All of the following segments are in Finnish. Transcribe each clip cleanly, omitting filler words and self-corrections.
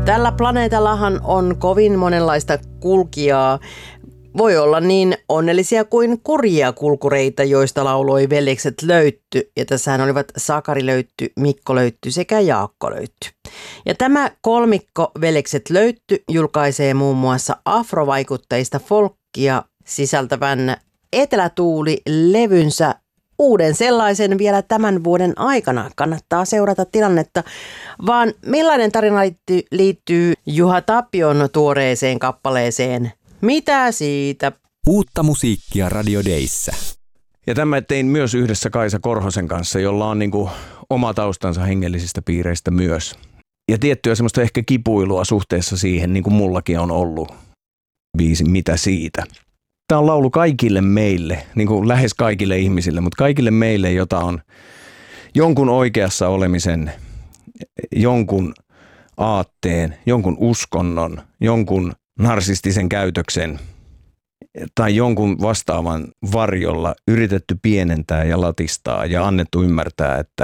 Tällä planeetallahan on kovin monenlaista kulkijaa. Voi olla niin onnellisia kuin kurjia kulkureita, joista lauloi veljekset Löytty. Ja tässähän olivat Sakari Löytty, Mikko Löytty sekä Jaakko Löytty. Ja tämä kolmikko veljekset Löytty julkaisee muun muassa afrovaikutteista folkkia sisältävän Etelätuuli-levynsä, uuden sellaisen vielä tämän vuoden aikana. Kannattaa seurata tilannetta. Vaan millainen tarina liittyy Juha Tapion tuoreeseen kappaleeseen Mitä siitä? Uutta musiikkia Radio Dayssä. Ja tämä tein myös yhdessä Kaisa Korhosen kanssa, jolla on niin oma taustansa hengellisistä piireistä myös. Ja tiettyä semmoista ehkä kipuilua suhteessa siihen, niin kuin mullakin on ollut biisi Mitä siitä? Tämä on laulu kaikille meille, niin kuin lähes kaikille ihmisille, mutta kaikille meille, jota on jonkun oikeassa olemisen, jonkun aatteen, jonkun uskonnon, jonkun narsistisen käytöksen tai jonkun vastaavan varjolla yritetty pienentää ja latistaa ja annettu ymmärtää, että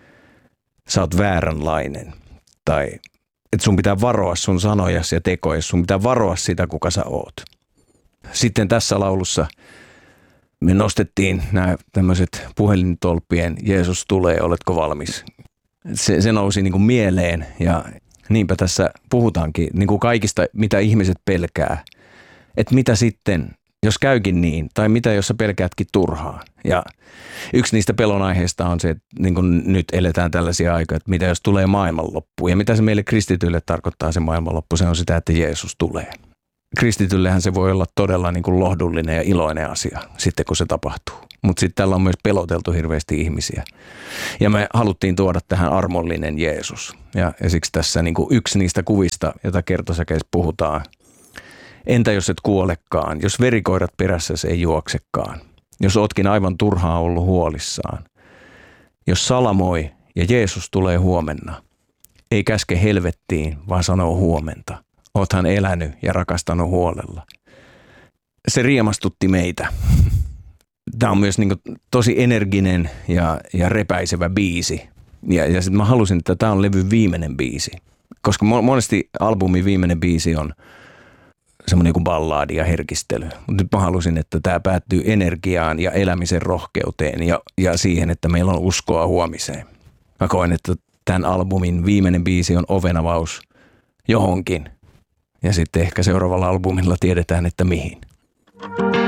sä oot vääränlainen tai että sun pitää varoa sun sanojasi ja tekojas, sun pitää varoa sitä, kuka sä oot. Sitten tässä laulussa me nostettiin nämä tämmöiset puhelintolppien Jeesus tulee, oletko valmis? Se nousi niin kuin mieleen ja niinpä tässä puhutaankin niin kuin kaikista, mitä ihmiset pelkää. Että mitä sitten, jos käykin niin, tai mitä jos sä pelkäätkin turhaan. Ja yksi niistä pelonaiheista on se, että niin kuin nyt eletään tällaisia aikoja, että mitä jos tulee maailmanloppu. Ja mitä se meille kristityille tarkoittaa se maailmanloppu, se on sitä, että Jeesus tulee. Kristityllehän se voi olla todella niin kuin lohdullinen ja iloinen asia sitten, kun se tapahtuu. Mutta sitten tällä on myös peloteltu hirveästi ihmisiä. Ja me haluttiin tuoda tähän armollinen Jeesus. Ja siksi tässä niin kuin yksi niistä kuvista, jota kertosäkeessä puhutaan. Entä jos et kuolekaan, jos verikoirat perässäsi ei juoksekaan, jos ootkin aivan turhaan ollut huolissaan, jos salamoi ja Jeesus tulee huomenna, ei käske helvettiin, vaan sanoo huomenta. Oothan elänyt ja rakastanut huolella. Se riemastutti meitä. Tämä on myös niin kuin tosi energinen ja repäisevä biisi. Ja sitten mä halusin, että tämä on levyn viimeinen biisi. Koska monesti albumin viimeinen biisi on semmoinen kuin ballaadi ja herkistely. Mutta nyt mä halusin, että tämä päättyy energiaan ja elämisen rohkeuteen ja siihen, että meillä on uskoa huomiseen. Mä koen, että tämän albumin viimeinen biisi on ovenavaus johonkin. Ja sitten ehkä seuraavalla albumilla tiedetään, että mihin.